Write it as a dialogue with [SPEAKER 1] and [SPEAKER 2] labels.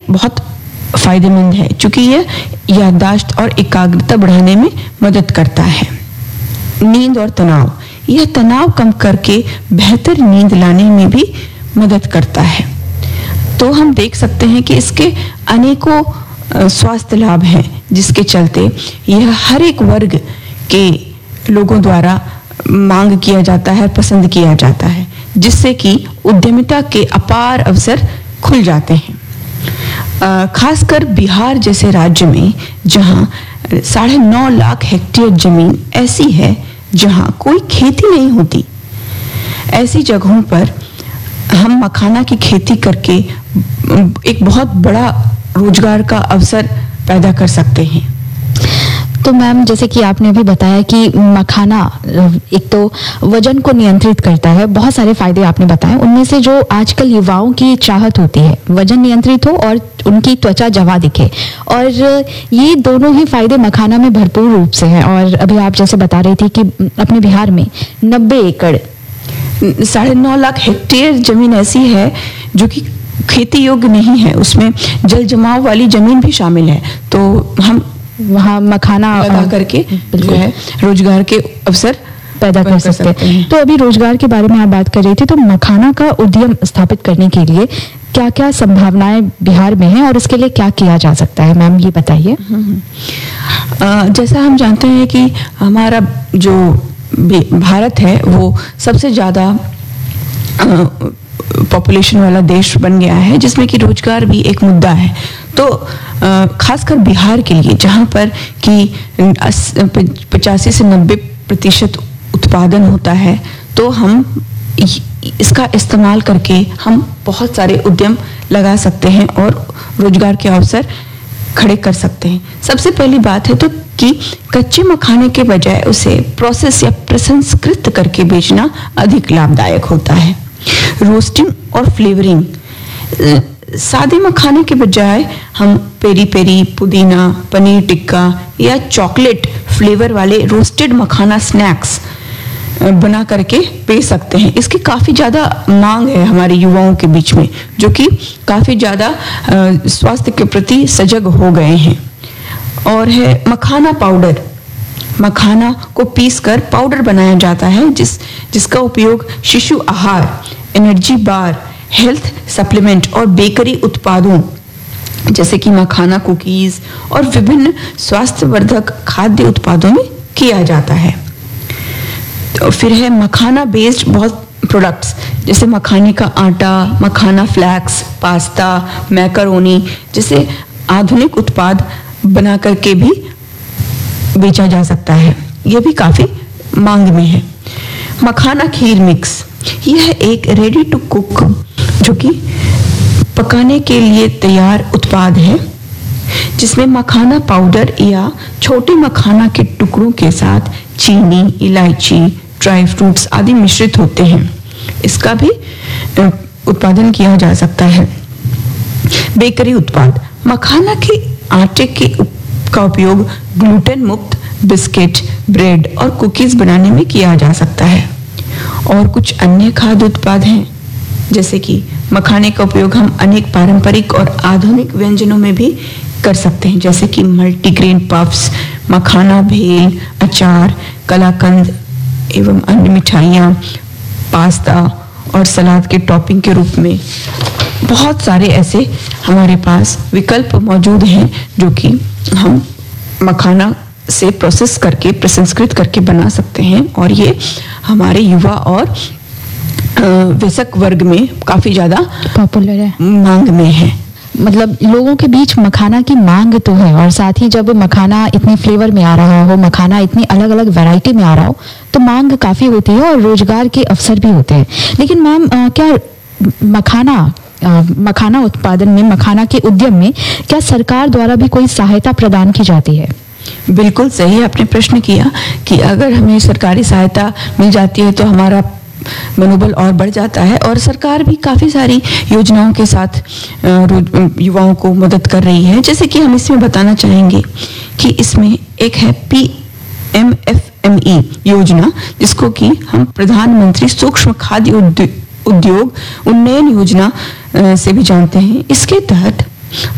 [SPEAKER 1] बहुत फायदेमंद है, क्योंकि यह याददाश्त और एकाग्रता बढ़ाने में मदद करता है। नींद और तनाव, यह तनाव कम करके बेहतर नींद लाने में भी मदद करता है। तो हम देख सकते हैं कि इसके अनेकों स्वास्थ्य लाभ हैं, जिसके चलते यह हर एक वर्ग के लोगों द्वारा मांग किया जाता है, पसंद किया जाता है, जिससे कि उद्यमिता के अपार अवसर खुल जाते हैं। खासकर बिहार जैसे राज्य में, जहां 9.5 लाख हेक्टेयर जमीन ऐसी है जहां कोई खेती नहीं होती, ऐसी जगहों पर हम मखाना की खेती करके एक बहुत बड़ा रोजगार का अवसर पैदा कर सकते हैं।
[SPEAKER 2] तो मैम, जैसे कि आपने अभी बताया कि मखाना एक तो वजन को नियंत्रित करता है, बहुत सारे फायदे आपने बताए। उनमें से जो आजकल युवाओं की चाहत होती है, वजन नियंत्रित हो और उनकी त्वचा जवा दिखे, और ये दोनों ही फायदे मखाना में भरपूर रूप से हैं। और अभी आप जैसे बता रही थी कि अपने बिहार में 90 एकड़
[SPEAKER 1] 9.5 लाख हेक्टेयर जमीन ऐसी है जो कि खेती योग्य नहीं है, उसमें जल जमाव वाली जमीन भी शामिल है। तो हम
[SPEAKER 2] वहाँ मखाना
[SPEAKER 1] लगा करके जो है रोजगार के अवसर
[SPEAKER 2] पैदा कर सकते हैं। तो अभी रोजगार के बारे में आप बात कर रही थी, तो मखाना का उद्यम स्थापित करने के लिए क्या क्या संभावनाएं बिहार में हैं और इसके लिए क्या किया जा सकता है, मैम ये बताइए।
[SPEAKER 1] जैसा हम जानते हैं कि हमारा जो भारत है वो सबसे ज्यादा पॉपुलेशन वाला देश बन गया है, जिसमें कि रोजगार भी एक मुद्दा है। तो खासकर बिहार के लिए, जहाँ पर कि 85 से 90% उत्पादन होता है, तो हम इसका इस्तेमाल करके हम बहुत सारे उद्यम लगा सकते हैं और रोजगार के अवसर खड़े कर सकते हैं। सबसे पहली बात है तो कि कच्चे मखाने के बजाय उसे प्रोसेस या प्रसंस्कृत करके बेचना अधिक लाभदायक होता है। रोस्टिंग और फ्लेवरिंग, सादे मखाने के बजाय हम पेरी पेरी, पुदीना, पनीर टिक्का या चॉकलेट फ्लेवर वाले रोस्टेड मखाना स्नैक्स बना करके बेच सकते हैं। इसकी काफ़ी ज़्यादा मांग है हमारे युवाओं के बीच में, जो कि काफ़ी ज़्यादा स्वास्थ्य के प्रति सजग हो गए हैं। और है मखाना पाउडर, मखाना को पीसकर पाउडर बनाया जाता है, जिसका उपयोग शिशु आहार, एनर्जी बार, हेल्थ सप्लीमेंट और बेकरी उत्पादों जैसे कि मखाना कुकीज और विभिन्न स्वास्थ्यवर्धक खाद्य उत्पादों में किया जाता है। तो फिर है मखाना बेस्ड बहुत प्रोडक्ट्स, जैसे मखाने का आटा, मखाना फ्लैक्स, पास्ता, मैकरोनी जैसे आधुनिक उत्पाद बना करके भी बेचा जा सकता है। यह भी काफी मांग में है। मखाना खीर मिक्स, यह एक रेडी टू कुक जो कि पकाने के लिए तैयार उत्पाद है, जिसमें मखाना पाउडर या छोटे मखाना के टुकड़ों के साथ चीनी, इलायची, ड्राई फ्रूट्स आदि मिश्रित होते हैं। इसका भी उत्पादन किया जा सकता है। बेकरी उत्पाद, मखाना के आटे का उपयोग ग्लूटेन मुक्त बिस्किट, ब्रेड और कुकीज बनाने में किया जा सकता है। और कुछ अन्य खाद्य उत्पाद हैं, जैसे कि मखाने का उपयोग हम अनेक पारंपरिक और आधुनिक व्यंजनों में भी कर सकते हैं, जैसे कि मल्टीग्रेन पफ्स, मखाना भेल, अचार, कलाकंद एवं अन्य मिठाइयाँ, पास्ता और सलाद के टॉपिंग के रूप में। बहुत सारे ऐसे हमारे पास विकल्प मौजूद हैं जो कि हम मखाना से प्रोसेस करके, प्रसंस्कृत करके बना सकते हैं, और ये हमारे युवा और वयस्क वर्ग में काफी ज्यादा
[SPEAKER 2] पॉपुलर है,
[SPEAKER 1] मांग में है।
[SPEAKER 2] मतलब लोगों के बीच मखाना की मांग तो है, और साथ ही जब मखाना इतने फ्लेवर में आ रहा हो, मखाना इतनी अलग अलग वैरायटी में आ रहा हो, तो मांग काफी होती है और रोजगार के अवसर भी होते हैं। लेकिन मैम, क्या मखाना उत्पादन में, मखाना के उद्यम में क्या सरकार द्वारा भी कोई सहायता प्रदान की जाती है?
[SPEAKER 1] बिल्कुल सही आपने प्रश्न किया कि अगर हमें सरकारी सहायता मिल जाती है तो हमारा मनोबल और बढ़ जाता है, और सरकार भी काफ़ी सारी योजनाओं के साथ युवाओं को मदद कर रही है। जैसे कि हम इसमें बताना चाहेंगे कि इसमें एक है PMFME योजना, जिसको कि हम प्रधानमंत्री सूक्ष्म खाद्य उद्योग उन्नयन योजना से भी जानते हैं। इसके तहत